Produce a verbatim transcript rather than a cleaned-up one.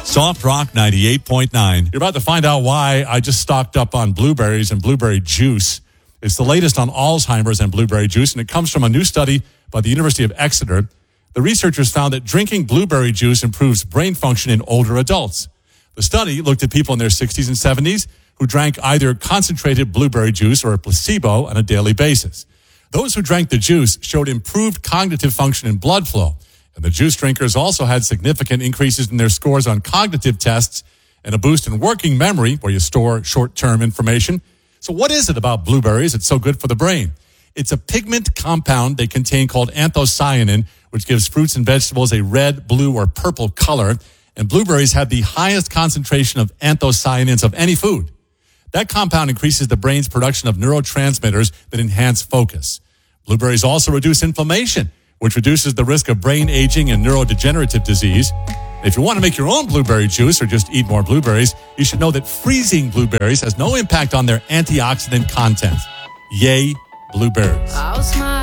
Soft Rock ninety-eight point nine. You're about to find out why I just stocked up on blueberries and blueberry juice. It's the latest on Alzheimer's and blueberry juice, and it comes from a new study by the University of Exeter. The researchers found that drinking blueberry juice improves brain function in older adults. The study looked at people in their sixties and seventies who drank either concentrated blueberry juice or a placebo on a daily basis. Those who drank the juice showed improved cognitive function and blood flow. And the juice drinkers also had significant increases in their scores on cognitive tests and a boost in working memory, where you store short-term information. So what is it about blueberries that's so good for the brain? It's a pigment compound they contain called anthocyanin, which gives fruits and vegetables a red, blue, or purple color. And blueberries have the highest concentration of anthocyanins of any food. That compound increases the brain's production of neurotransmitters that enhance focus. Blueberries also reduce inflammation, which reduces the risk of brain aging and neurodegenerative disease. If you want to make your own blueberry juice or just eat more blueberries, you should know that freezing blueberries has no impact on their antioxidant content. Yay, blueberries.